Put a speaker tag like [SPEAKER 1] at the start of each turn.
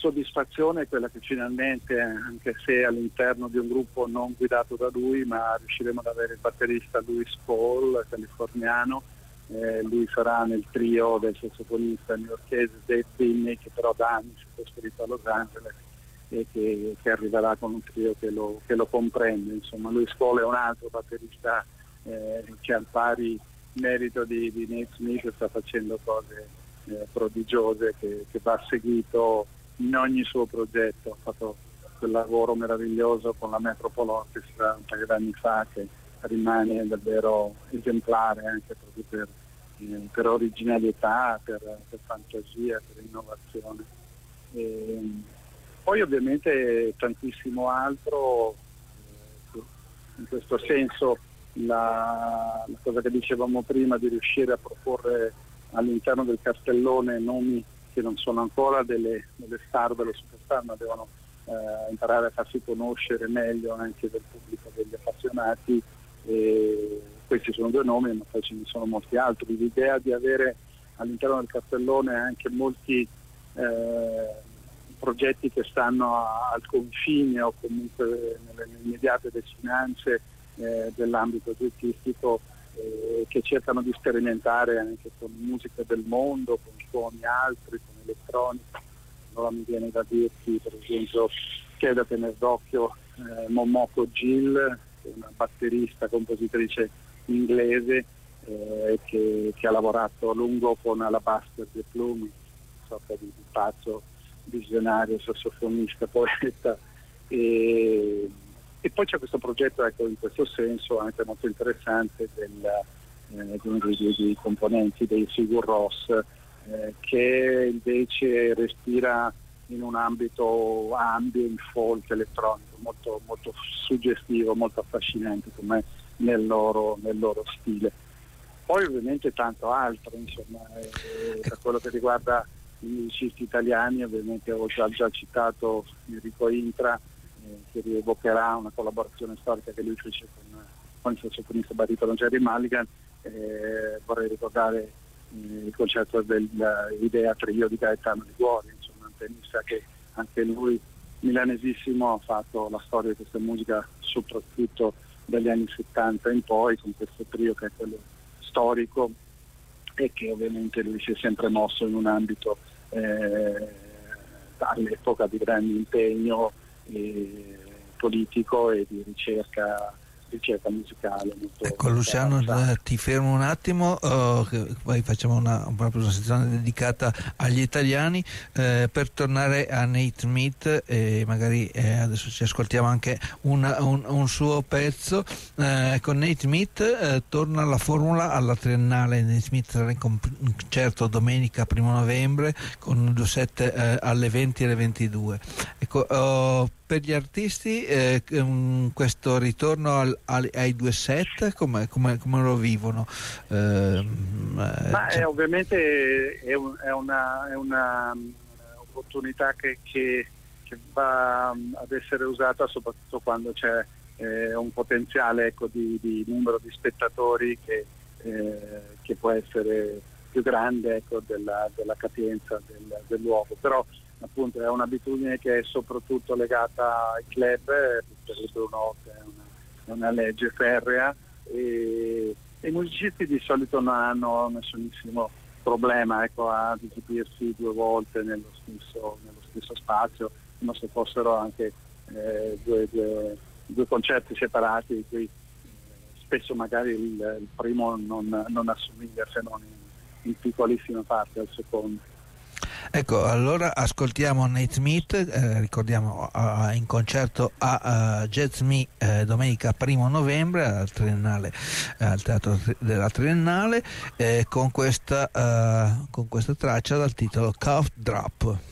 [SPEAKER 1] soddisfazione è quella che finalmente, anche se all'interno di un gruppo non guidato da lui, ma riusciremo ad avere il batterista Louis Paul, californiano. Lui sarà nel trio del sassofonista newyorkese Dave Binney, che però da anni si è trasferito a Los Angeles e che arriverà con un trio che lo comprende. Insomma, Louis Paul è un altro batterista che al pari merito di Nate Smith sta facendo cose prodigiose che va seguito in ogni suo progetto. Ha fatto quel lavoro meraviglioso con la Metropol Orchestra un paio d'anni fa, che rimane davvero esemplare anche proprio per originalità, per fantasia, per innovazione. Poi ovviamente tantissimo altro, in questo senso la cosa che dicevamo prima di riuscire a proporre all'interno del cartellone nomi che non sono ancora delle star, delle superstar, ma devono imparare a farsi conoscere meglio anche del pubblico, degli appassionati. Questi sono 2 nomi, ma poi ce ne sono molti altri. L'idea di avere all'interno del cartellone anche molti progetti che stanno al confine o comunque nelle immediate vicinanze dell'ambito jazzistico, che cercano di sperimentare anche con musica del mondo, con suoni altri, con elettronica. Allora mi viene da dirti, per esempio, che è da tenere d'occhio Momoko Gill, che è una batterista, compositrice inglese che ha lavorato a lungo con Alabaster de Plum, una sorta di pazzo visionario, sassofonista, poeta. E poi c'è questo progetto, ecco, in questo senso anche molto interessante di uno dei componenti dei Sigur Rós, che invece respira in un ambito ambient, folk, elettronico, molto, molto suggestivo, molto affascinante come nel loro stile. Poi ovviamente tanto altro, insomma, per quello che riguarda i musicisti italiani, ovviamente ho già citato Enrico Intra, che rievocherà una collaborazione storica che lui fece con il sassofonista baritono Jerry Mulligan. Vorrei ricordare il concerto dell'Idea Trio di Gaetano Liguori, insomma, un tennista che anche lui, milanesissimo, ha fatto la storia di questa musica soprattutto dagli anni 70 in poi, con questo trio che è quello storico, e che ovviamente lui si è sempre mosso in un ambito all'epoca di grande impegno politico e di ricerca musicale.
[SPEAKER 2] Ecco Luciano, ti fermo un attimo, poi facciamo proprio una sezione dedicata agli italiani, per tornare a Nate Smith, e magari adesso ci ascoltiamo anche un suo pezzo. Con Nate Smith torna la formula alla Triennale. Nate Smith sarà in concerto domenica 1 novembre con 2 set alle 20 e alle 22. Ecco, per gli artisti questo ritorno ai 2 set come lo vivono?
[SPEAKER 1] Ovviamente è una opportunità che va ad essere usata soprattutto quando c'è un potenziale, ecco, di numero di spettatori che può essere più grande, ecco, della capienza del luogo. Però appunto è un'abitudine che è soprattutto legata ai club, per il Bruno è una legge ferrea, e i musicisti di solito non hanno nessunissimo problema, ecco, a esibirsi 2 volte nello stesso spazio, come se fossero anche due concerti separati, di cui spesso magari il primo non assomiglia, se non in piccolissima parte, al secondo.
[SPEAKER 2] Ecco, allora ascoltiamo Nate Smith, ricordiamo in concerto a Jazz Me domenica 1 novembre al Teatro della Triennale, con questa traccia dal titolo Cough Drop.